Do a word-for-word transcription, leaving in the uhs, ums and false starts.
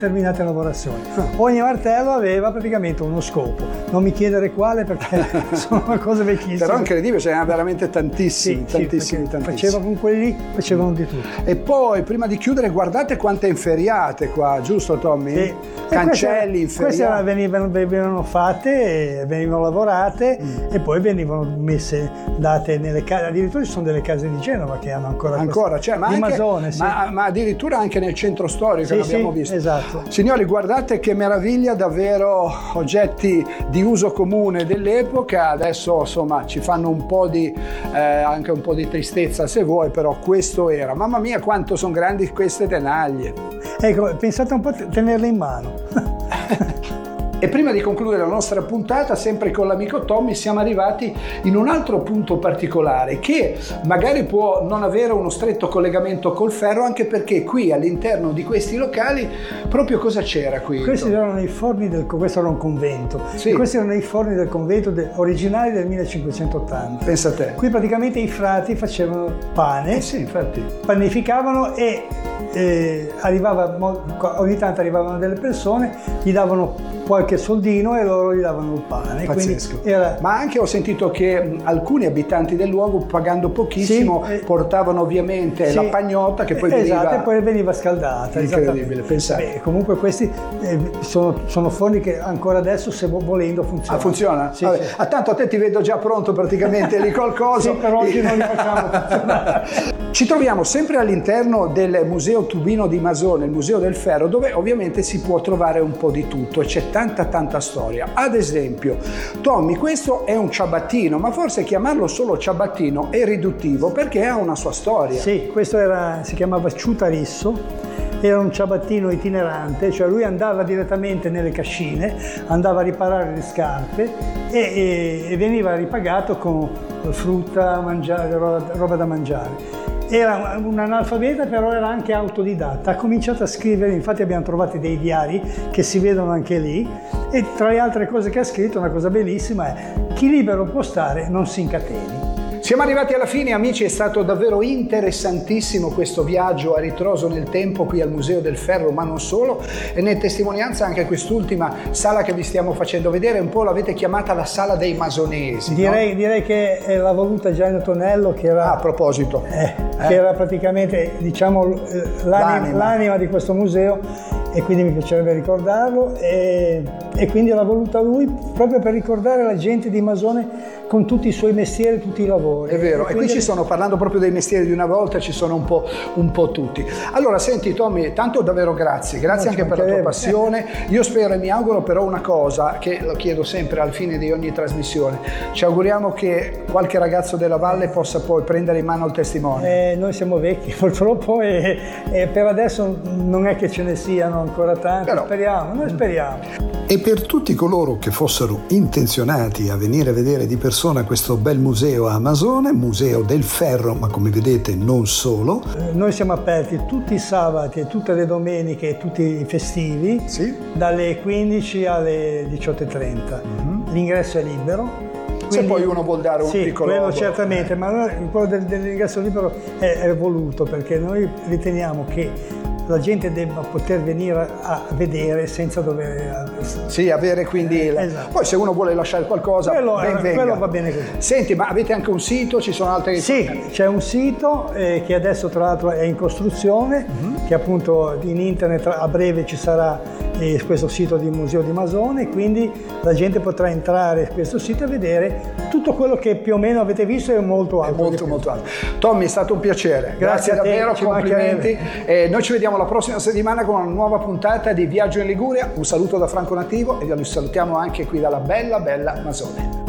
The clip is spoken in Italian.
determinate lavorazioni. Ogni martello aveva praticamente uno scopo, non mi chiedere quale perché sono una cosa vecchissima. Però è incredibile, ce n'erano veramente tantissimi, sì, tantissimi, sì, tantissimi. Faceva con quelli lì, facevano di tutto. E poi, prima di chiudere, guardate quante inferriate qua, giusto Tommy? Sì. Cancelli, inferriate. Queste venivano, venivano fatte, venivano lavorate mm. e poi venivano messe, date nelle case, addirittura ci sono delle case di Genova che hanno ancora Ancora, cioè, ma, di anche, Masone, sì. ma, ma addirittura anche nel centro storico sì, l'abbiamo sì, visto. Esatto. Signori, guardate che meraviglia, davvero oggetti di uso comune dell'epoca. Adesso insomma ci fanno un po' di eh, anche un po' di tristezza se vuoi, però questo era. Mamma mia quanto sono grandi queste tenaglie. Ecco, pensate un po' a tenerle in mano. E prima di concludere la nostra puntata, sempre con l'amico Tommy, siamo arrivati in un altro punto particolare che magari può non avere uno stretto collegamento col ferro, anche perché qui all'interno di questi locali proprio cosa c'era qui? Questi erano i forni del questo era un convento. Sì. Questi erano i forni del convento de, originali del millecinquecentottanta. Pensa a te. Qui praticamente i frati facevano pane, eh sì, infatti. panificavano e eh, arrivava, ogni tanto arrivavano delle persone, gli davano qualche soldino e loro gli davano il pane. Pazzesco. Era... Ma anche ho sentito che mh, alcuni abitanti del luogo, pagando pochissimo, sì, portavano ovviamente sì, la pagnotta che poi esatto, veniva... Esatto, e poi veniva scaldata. Incredibile, pensate. Beh, comunque questi eh, sono, sono forni che ancora adesso, se volendo, funzionano. Ah, funziona? Sì, Vabbè. sì. Ah, tanto a te ti vedo già pronto praticamente lì col coso. Sì, però oggi non li facciamo funzionare. Ci troviamo sempre all'interno del Museo Tubino di Masone, il Museo del Ferro, dove ovviamente si può trovare un po' di tutto e c'è tanta tanta storia. Ad esempio, Tommy, questo è un ciabattino, ma forse chiamarlo solo ciabattino è riduttivo perché ha una sua storia. Sì, questo era, si chiamava ciutarisso, era un ciabattino itinerante, cioè lui andava direttamente nelle cascine, andava a riparare le scarpe e, e, e veniva ripagato con frutta, mangiare, roba, roba da mangiare. Era un analfabeta, però era anche autodidatta. Ha cominciato a scrivere, infatti abbiamo trovato dei diari che si vedono anche lì, e tra le altre cose che ha scritto, una cosa bellissima è: chi libero può stare non si incateni. Siamo arrivati alla fine, amici, è stato davvero interessantissimo questo viaggio a ritroso nel tempo qui al Museo del Ferro, ma non solo, e ne testimonianza anche quest'ultima sala che vi stiamo facendo vedere, un po' l'avete chiamata la sala dei masonesi. Direi, no? direi che l'ha voluta Gianni Tonello, che era, ah, a proposito. Eh, eh. che era praticamente, diciamo, l'anima, l'anima. l'anima di questo museo, e quindi mi piacerebbe ricordarlo, e, e quindi l'ha voluta lui proprio per ricordare la gente di Masone con tutti i suoi mestieri, tutti i lavori. È vero, e, e qui quindi... ci sono, parlando proprio dei mestieri di una volta, ci sono un po', un po' tutti. Allora, senti Tommy, tanto davvero grazie, grazie no, anche per la tua passione. Io spero e mi auguro però una cosa, che lo chiedo sempre al fine di ogni trasmissione, ci auguriamo che qualche ragazzo della Valle possa poi prendere in mano il testimone. Eh, noi siamo vecchi purtroppo e, e per adesso non è che ce ne siano ancora tanti, però... speriamo, noi speriamo. E per tutti coloro che fossero intenzionati a venire a vedere di persona questo bel museo a Masone, Museo del Ferro, ma come vedete non solo. Noi siamo aperti tutti i sabati e tutte le domeniche e tutti i festivi, sì? dalle quindici alle diciotto e trenta. Mm-hmm. L'ingresso è libero. Quindi, se poi uno vuol dare un sì, piccolo... quello certamente, ma noi, quello del, dell'ingresso libero è, è voluto perché noi riteniamo che la gente debba poter venire a vedere senza dover... Sì, avere quindi... Eh, la... esatto. Poi se uno vuole lasciare qualcosa, quello, ben venga. Quello va bene così. Senti, ma avete anche un sito? Ci sono altre... Sì, c'è un sito eh, che adesso tra l'altro è in costruzione, uh-huh. che appunto in internet a breve ci sarà eh, questo sito di Museo di Masone, quindi la gente potrà entrare in questo sito e vedere tutto quello che più o meno avete visto e molto altro. È molto, molto altro. Tommy, è stato un piacere. Grazie, Grazie davvero, te, complimenti. Eh, noi ci vediamo la prossima settimana con una nuova puntata di Viaggio in Liguria. Un saluto da Franco Nativo e vi salutiamo anche qui dalla bella, bella Masone.